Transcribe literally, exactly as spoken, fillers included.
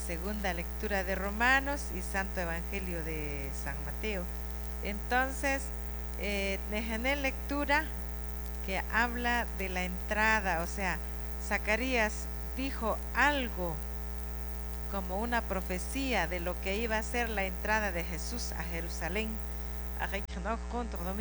segunda lectura de Romanos y Santo Evangelio de San Mateo. Entonces, eh, en lectura que habla de la entrada, o sea, Zacarías dijo algo como una profecía de lo que iba a ser la entrada de Jesús a Jerusalén.